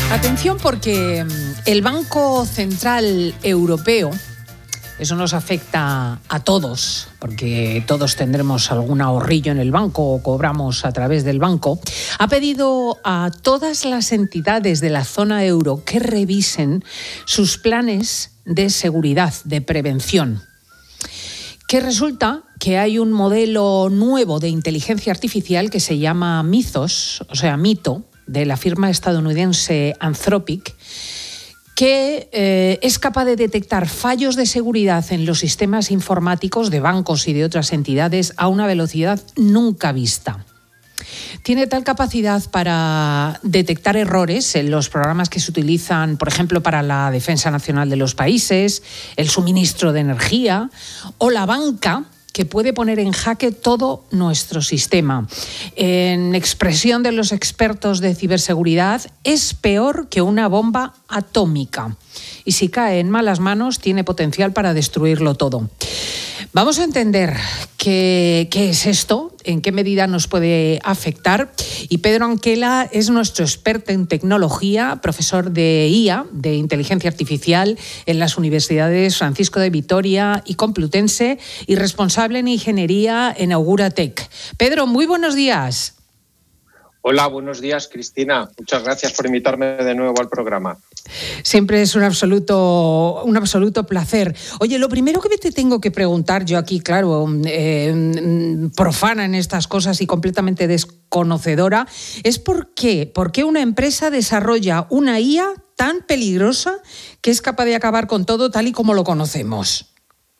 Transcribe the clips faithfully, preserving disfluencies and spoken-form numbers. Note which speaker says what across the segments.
Speaker 1: Atención, porque el Banco Central Europeo, eso nos afecta a todos, porque todos tendremos algún ahorrillo en el banco o cobramos a través del banco, ha pedido a todas las entidades de la zona euro que revisen sus planes de seguridad, de prevención. Que resulta que hay un modelo nuevo de inteligencia artificial que se llama Mythos, o sea, mito, de la firma estadounidense Anthropic, que eh, es capaz de detectar fallos de seguridad en los sistemas informáticos de bancos y de otras entidades a una velocidad nunca vista. Tiene tal capacidad para detectar errores en los programas que se utilizan, por ejemplo, para la defensa nacional de los países, el suministro de energía o la banca, que puede poner en jaque todo nuestro sistema. En expresión de los expertos de ciberseguridad, es peor que una bomba atómica. Y si cae en malas manos, tiene potencial para destruirlo todo. Vamos a entender qué, qué es esto, en qué medida nos puede afectar. Y Pedro Anquela es nuestro experto en tecnología, profesor de I A, de inteligencia artificial, en las universidades Francisco de Vitoria y Complutense, y responsable en ingeniería en Augura Tech. Pedro, muy buenos días.
Speaker 2: Hola, buenos días, Cristina. Muchas gracias por invitarme de nuevo al programa.
Speaker 1: Siempre es un absoluto, un absoluto placer. Oye, lo primero que te tengo que preguntar, yo aquí, claro, eh, profana en estas cosas y completamente desconocedora, es por qué, por qué una empresa desarrolla una I A tan peligrosa que es capaz de acabar con todo tal y como lo conocemos.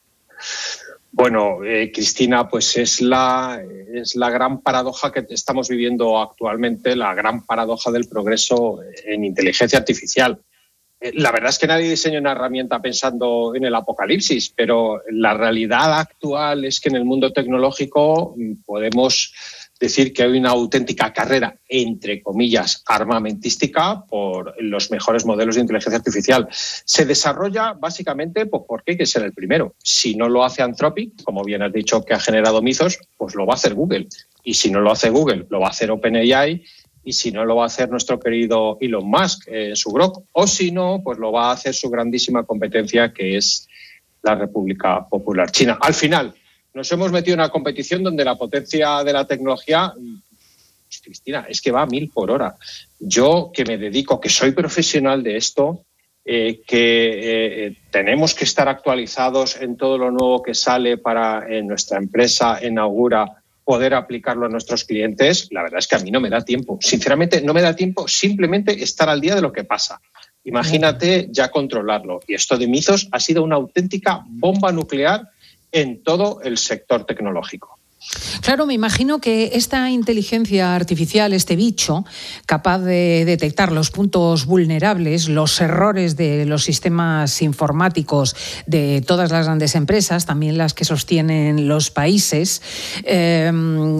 Speaker 2: Bueno, eh, Cristina, pues es la, es la gran paradoja que estamos viviendo actualmente, la gran paradoja del progreso en inteligencia artificial. Eh, la verdad es que nadie diseña una herramienta pensando en el apocalipsis, pero la realidad actual es que en el mundo tecnológico podemos decir que hay una auténtica carrera, entre comillas, armamentística por los mejores modelos de inteligencia artificial. Se desarrolla básicamente porque hay que ser el primero. Si no lo hace Anthropic, como bien has dicho que ha generado Mythos, pues lo va a hacer Google. Y si no lo hace Google, lo va a hacer OpenAI. Y si no lo va a hacer nuestro querido Elon Musk en eh, su Grok. O si no, pues lo va a hacer su grandísima competencia, que es la República Popular China. Al final, nos hemos metido en una competición donde la potencia de la tecnología, pues, Cristina, es que va a mil por hora. Yo, que me dedico, que soy profesional de esto, eh, que eh, tenemos que estar actualizados en todo lo nuevo que sale para en nuestra empresa, en Augura, poder aplicarlo a nuestros clientes, la verdad es que a mí no me da tiempo. Sinceramente, no me da tiempo simplemente estar al día de lo que pasa. Imagínate ya controlarlo. Y esto de Mythos ha sido una auténtica bomba nuclear en todo el sector tecnológico.
Speaker 1: Claro, me imagino que esta inteligencia artificial, este bicho, capaz de detectar los puntos vulnerables, los errores de los sistemas informáticos de todas las grandes empresas, también las que sostienen los países, eh,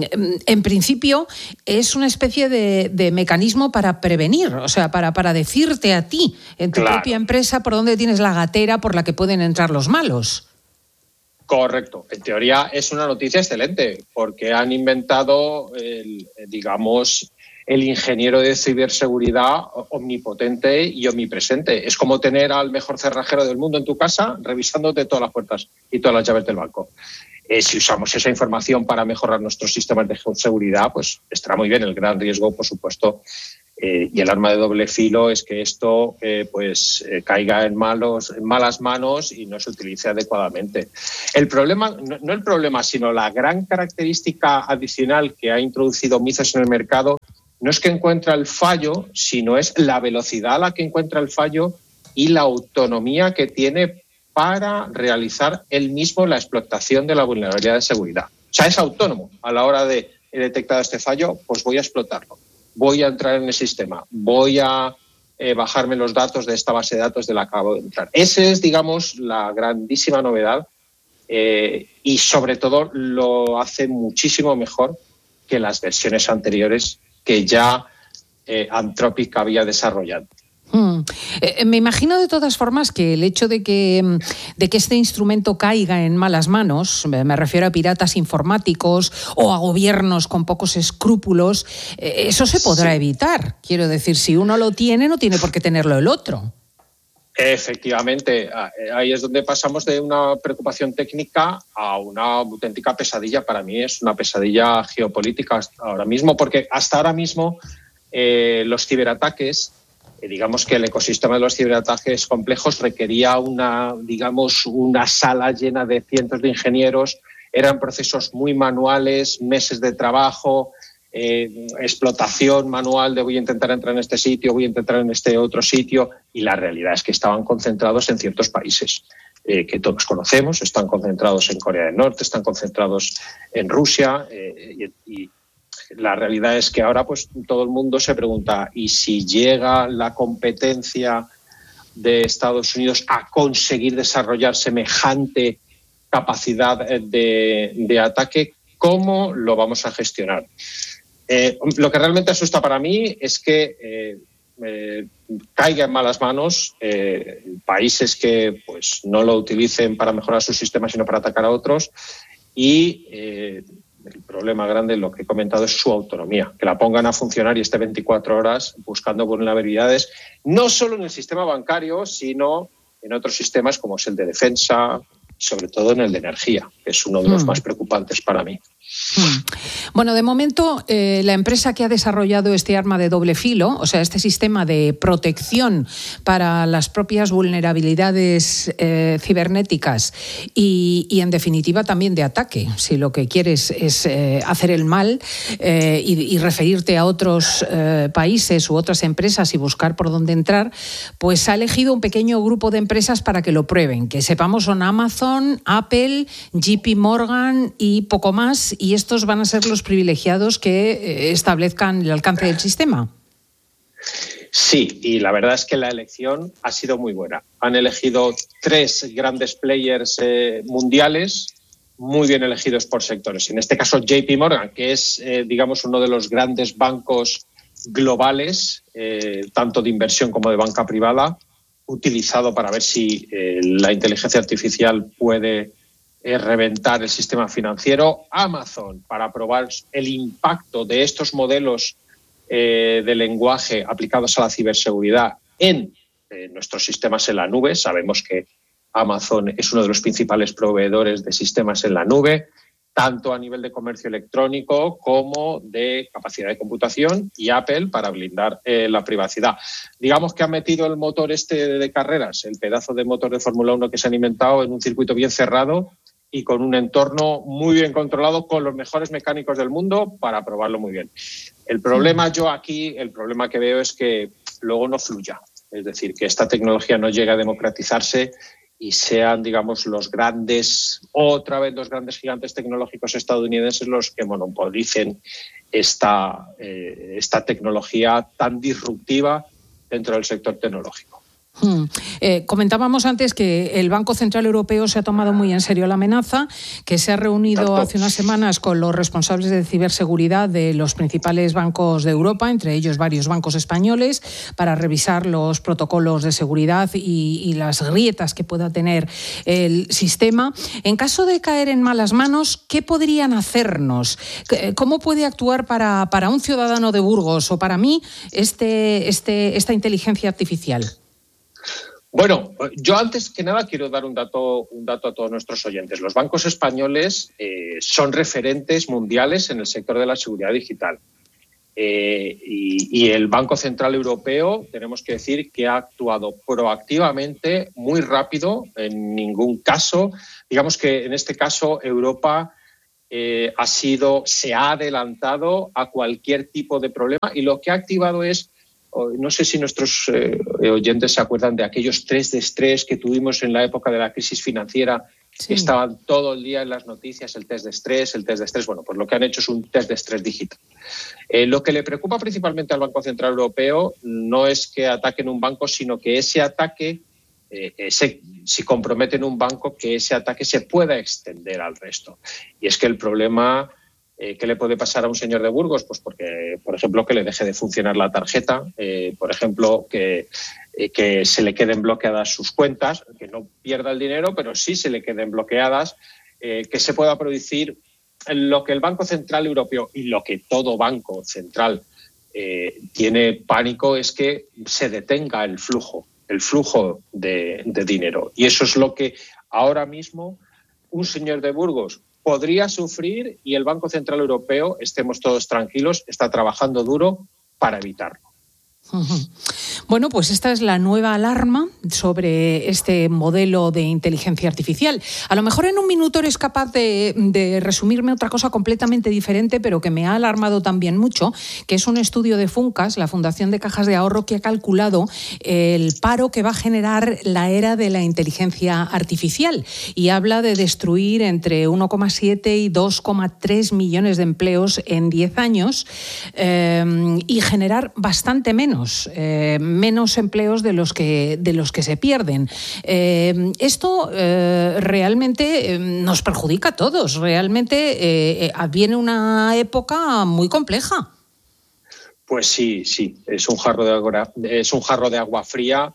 Speaker 1: en principio es una especie de, de mecanismo para prevenir, o sea, para, para decirte a ti, en tu claro. propia empresa, por dónde tienes la gatera por la que pueden entrar los malos.
Speaker 2: Correcto. En teoría es una noticia excelente porque han inventado, el, digamos, el ingeniero de ciberseguridad omnipotente y omnipresente. Es como tener al mejor cerrajero del mundo en tu casa revisándote todas las puertas y todas las llaves del banco. Eh, si usamos esa información para mejorar nuestros sistemas de seguridad, pues estará muy bien. El gran riesgo, por supuesto, eh, y el arma de doble filo es que esto eh, pues eh, caiga en, malos, en malas manos y no se utilice adecuadamente. El problema, no, no el problema, sino la gran característica adicional que ha introducido Mythos en el mercado no es que encuentra el fallo, sino es la velocidad a la que encuentra el fallo y la autonomía que tiene para realizar él mismo la explotación de la vulnerabilidad de seguridad. O sea, es autónomo a la hora de he detectado este fallo, pues voy a explotarlo. Voy a entrar en el sistema, voy a eh, bajarme los datos de esta base de datos de la que acabo de entrar. Esa es, digamos, la grandísima novedad eh, y, sobre todo, lo hace muchísimo mejor que las versiones anteriores que ya eh, Anthropic había desarrollado.
Speaker 1: Mm. Eh, me imagino de todas formas que el hecho de que, de que este instrumento caiga en malas manos, me refiero a piratas informáticos o a gobiernos con pocos escrúpulos, eh, eso se podrá sí. evitar. Quiero decir, si uno lo tiene, no tiene por qué tenerlo el otro.
Speaker 2: Efectivamente, ahí es donde pasamos de una preocupación técnica a una auténtica pesadilla. Para mí es una pesadilla geopolítica ahora mismo, porque hasta ahora mismo eh, los ciberataques, eh, digamos que el ecosistema de los ciberataques complejos requería una, digamos, una sala llena de cientos de ingenieros, eran procesos muy manuales, meses de trabajo, Eh, explotación manual de voy a intentar entrar en este sitio, voy a intentar en este otro sitio, y la realidad es que estaban concentrados en ciertos países eh, que todos conocemos, están concentrados en Corea del Norte, están concentrados en Rusia eh, y, y la realidad es que ahora pues todo el mundo se pregunta, ¿y si llega la competencia de Estados Unidos a conseguir desarrollar semejante capacidad de, de ataque? ¿Cómo lo vamos a gestionar? Eh, lo que realmente asusta para mí es que eh, eh, caiga en malas manos, eh, países que pues, no lo utilicen para mejorar sus sistemas, sino para atacar a otros. Y eh, el problema grande, lo que he comentado, es su autonomía, que la pongan a funcionar y esté veinticuatro horas buscando vulnerabilidades, no solo en el sistema bancario, sino en otros sistemas como es el de defensa, sobre todo en el de energía, que es uno de los mm. más preocupantes para mí.
Speaker 1: Mm. Bueno, de momento, eh, la empresa que ha desarrollado este arma de doble filo, o sea, este sistema de protección para las propias vulnerabilidades eh, cibernéticas y, y, en definitiva, también de ataque, si lo que quieres es eh, hacer el mal eh, y, y referirte a otros eh, países u otras empresas y buscar por dónde entrar, pues ha elegido un pequeño grupo de empresas para que lo prueben, que sepamos son Amazon, Apple, J P Morgan y poco más, y estos van a ser los privilegiados que establezcan el alcance del sistema.
Speaker 2: Sí, y la verdad es que la elección ha sido muy buena. Han elegido tres grandes players eh, mundiales, muy bien elegidos por sectores. En este caso, J P Morgan, que es, eh, digamos, uno de los grandes bancos globales, eh, tanto de inversión como de banca privada, utilizado para ver si eh, la inteligencia artificial puede eh, reventar el sistema financiero. Amazon, para probar el impacto de estos modelos eh, de lenguaje aplicados a la ciberseguridad en eh, nuestros sistemas en la nube. Sabemos que Amazon es uno de los principales proveedores de sistemas en la nube, tanto a nivel de comercio electrónico como de capacidad de computación, y Apple para blindar eh, la privacidad. Digamos que han metido el motor este de carreras, el pedazo de motor de Fórmula uno que se han inventado, en un circuito bien cerrado y con un entorno muy bien controlado, con los mejores mecánicos del mundo para probarlo muy bien. El problema yo aquí, el problema que veo es que luego no fluya, es decir, que esta tecnología no llegue a democratizarse y sean, digamos, los grandes, otra vez los grandes gigantes tecnológicos estadounidenses los que monopolicen esta, eh, esta tecnología tan disruptiva dentro del sector tecnológico.
Speaker 1: Hmm. Eh, comentábamos antes que el Banco Central Europeo se ha tomado muy en serio la amenaza, que se ha reunido Tanto. hace unas semanas con los responsables de ciberseguridad de los principales bancos de Europa, entre ellos varios bancos españoles, para revisar los protocolos de seguridad y, y las grietas que pueda tener el sistema. En caso de caer en malas manos, ¿qué podrían hacernos? ¿Cómo puede actuar para, para un ciudadano de Burgos o para mí este, este, esta inteligencia artificial?
Speaker 2: Bueno, yo antes que nada quiero dar un dato, un dato a todos nuestros oyentes. Los bancos españoles eh, son referentes mundiales en el sector de la seguridad digital. Eh, y, y el Banco Central Europeo, tenemos que decir que ha actuado proactivamente, muy rápido, en ningún caso. Digamos que en este caso Europa eh, ha sido, se ha adelantado a cualquier tipo de problema, y lo que ha activado es, no sé si nuestros eh, oyentes se acuerdan de aquellos test de estrés que tuvimos en la época de la crisis financiera, sí. que estaban todo el día en las noticias, el test de estrés, el test de estrés. Bueno, pues lo que han hecho es un test de estrés digital. Eh, lo que le preocupa principalmente al Banco Central Europeo no es que ataquen un banco, sino que ese ataque, eh, ese, si comprometen un banco, que ese ataque se pueda extender al resto. Y es que el problema Eh, ¿Qué le puede pasar a un señor de Burgos? Pues porque, por ejemplo, que le deje de funcionar la tarjeta, eh, por ejemplo, que, eh, que se le queden bloqueadas sus cuentas, que no pierda el dinero, pero sí se le queden bloqueadas, eh, que se pueda producir lo que el Banco Central Europeo y lo que todo banco central eh, tiene pánico es que se detenga el flujo, el flujo de, de dinero. Y eso es lo que ahora mismo un señor de Burgos podría sufrir y el Banco Central Europeo, estemos todos tranquilos, está trabajando duro para evitarlo.
Speaker 1: Bueno, pues esta es la nueva alarma sobre este modelo de inteligencia artificial. A lo mejor en un minuto eres capaz de, de resumirme otra cosa completamente diferente, pero que me ha alarmado también mucho, que es un estudio de Funcas, la Fundación de Cajas de Ahorro, que ha calculado el paro que va a generar la era de la inteligencia artificial y habla de destruir entre uno coma siete y dos coma tres millones de empleos en diez años eh, y generar bastante menos. Eh, menos empleos de los que, de los que se pierden. Eh, esto eh, realmente eh, nos perjudica a todos. Realmente eh, viene una época muy compleja.
Speaker 2: Pues sí, sí. Es un jarro de agua, es un jarro de agua fría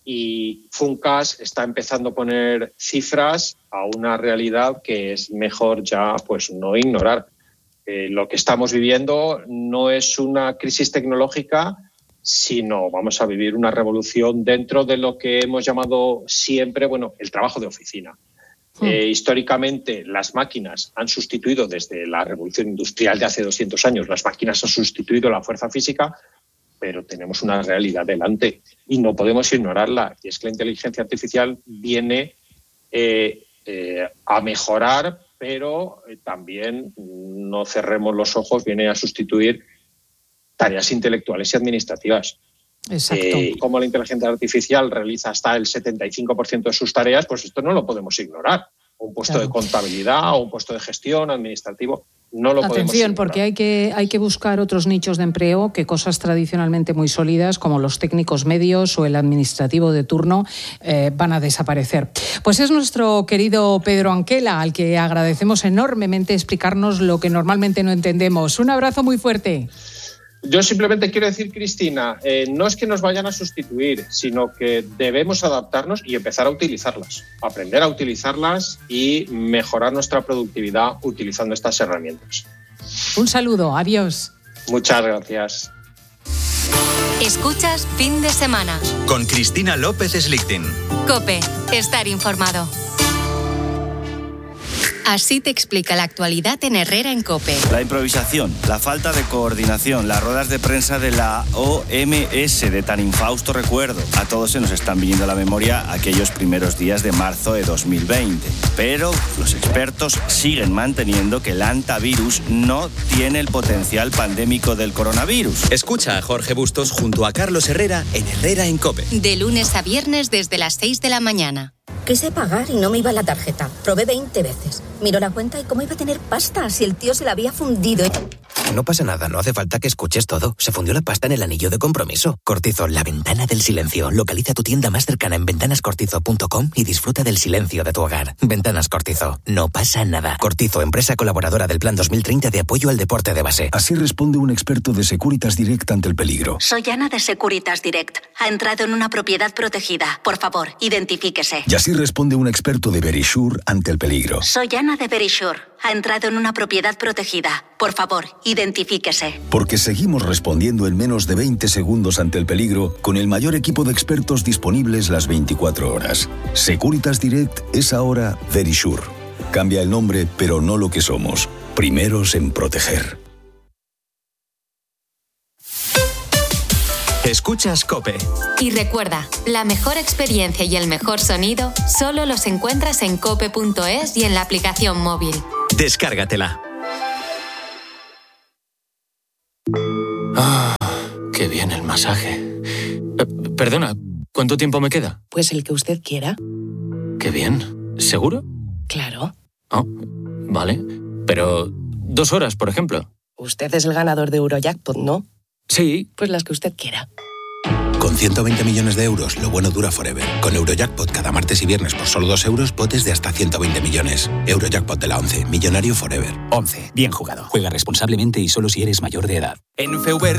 Speaker 2: y Funcas está empezando a poner cifras a una realidad que es mejor ya pues no ignorar. Eh, lo que estamos viviendo no es una crisis tecnológica, sino vamos a vivir una revolución dentro de lo que hemos llamado siempre, bueno, el trabajo de oficina. Mm. Eh, históricamente, las máquinas han sustituido, desde la revolución industrial de hace doscientos años, las máquinas han sustituido la fuerza física, pero tenemos una realidad delante y no podemos ignorarla. Y es que la inteligencia artificial viene eh, eh, a mejorar, pero eh, también, no cerremos los ojos, viene a sustituir tareas intelectuales y administrativas.
Speaker 1: Exacto.
Speaker 2: Eh, como la inteligencia artificial realiza hasta el setenta y cinco por ciento de sus tareas, pues esto no lo podemos ignorar. Un puesto claro. de contabilidad o un puesto de gestión administrativo, no lo
Speaker 1: Atención,
Speaker 2: podemos ignorar.
Speaker 1: porque hay que, hay que buscar otros nichos de empleo que cosas tradicionalmente muy sólidas, como los técnicos medios o el administrativo de turno, eh, van a desaparecer. Pues es nuestro querido Pedro Anquela, al que agradecemos enormemente explicarnos lo que normalmente no entendemos. Un abrazo muy fuerte.
Speaker 2: Yo simplemente quiero decir, Cristina, eh, no es que nos vayan a sustituir, sino que debemos adaptarnos y empezar a utilizarlas, aprender a utilizarlas y mejorar nuestra productividad utilizando estas herramientas.
Speaker 1: Un saludo, adiós.
Speaker 2: Muchas gracias.
Speaker 3: Escuchas Fin de Semana
Speaker 4: con Cristina López Slichting.
Speaker 3: COPE, estar informado. Así te explica la actualidad en Herrera en COPE.
Speaker 5: La improvisación, la falta de coordinación, las ruedas de prensa de la O M S de tan infausto recuerdo. A todos se nos están viniendo a la memoria aquellos primeros días de marzo de dos mil veinte. Pero los expertos siguen manteniendo que el hantavirus no tiene el potencial pandémico del coronavirus.
Speaker 4: Escucha a Jorge Bustos junto a Carlos Herrera en Herrera en COPE.
Speaker 3: De lunes a viernes desde las seis de la mañana.
Speaker 6: Quise pagar y no me iba la tarjeta. Probé veinte veces. Miro la cuenta y cómo iba a tener pasta si el tío se la había fundido.
Speaker 7: No pasa nada, no hace falta que escuches todo. Se fundió la pasta en el anillo de compromiso. Cortizo, la ventana del silencio. Localiza tu tienda más cercana en ventanas cortizo punto com y disfruta del silencio de tu hogar. Ventanas Cortizo, no pasa nada. Cortizo, empresa colaboradora del Plan dos mil treinta de apoyo al deporte de base.
Speaker 8: Así responde un experto de Securitas Direct ante el peligro.
Speaker 9: Soy Ana de Securitas Direct. Ha entrado en una propiedad protegida. Por favor, identifíquese.
Speaker 8: Y así responde un experto de Verisure ante el peligro.
Speaker 9: Soy Ana de Verisure. Ha entrado en una propiedad protegida. Por favor, identifíquese.
Speaker 8: Porque seguimos respondiendo en menos de veinte segundos ante el peligro con el mayor equipo de expertos disponibles las veinticuatro horas. Securitas Direct es ahora Verisure. Cambia el nombre, pero no lo que somos. Primeros en proteger.
Speaker 4: Escuchas COPE.
Speaker 3: Y recuerda, la mejor experiencia y el mejor sonido solo los encuentras en cope punto es y en la aplicación móvil.
Speaker 4: Descárgatela.
Speaker 10: Ah, qué bien el masaje. Eh, perdona, ¿cuánto tiempo me queda?
Speaker 11: Pues el que usted quiera.
Speaker 10: Qué bien. ¿Seguro?
Speaker 11: Claro.
Speaker 10: Oh, vale. Pero dos horas, por ejemplo.
Speaker 11: Usted es el ganador de Eurojackpot, ¿no?
Speaker 10: Sí.
Speaker 11: Pues las que usted quiera.
Speaker 12: Con ciento veinte millones de euros, lo bueno dura forever. Con Eurojackpot cada martes y viernes por solo dos euros, potes de hasta ciento veinte millones. Eurojackpot de la once, millonario forever.
Speaker 13: once. Bien jugado. Juega responsablemente y solo si eres mayor de edad.
Speaker 14: En Feuber